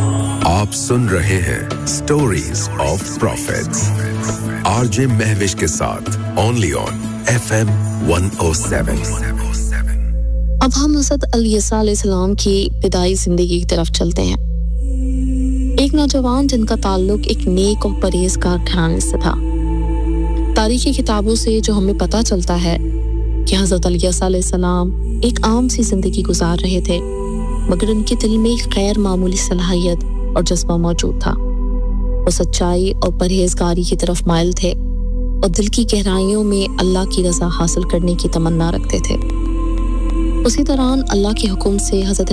आप सुन रहे हैं stories of profits RJ Mahwish के साथ ओनली ऑन FM 107। अब हम हज़रत अली अलैहिस्सलाम की इब्तिदाई जिंदगी की तरफ चलते हैं। एक नौजवान जिनका ताल्लुक एक नेक और परहेजगार घराने से था। तारीखी किताबों से जो हमें पता चलता है कि हज़रत अली अलैहिस्सलाम एक आम सी जिंदगी गुजार रहे थे, मगर उनके दिल में एक गैर मामूली सलाहियत और जज्बा मौजूद था। वो सच्चाई और परहेजगारी की तरफ माइल थे और दिल की गहराइयों में अल्लाह की रज़ा हासिल करने की तमन्ना रखते थे। उसी दौरान अल्लाह के हुक्म से हज़रत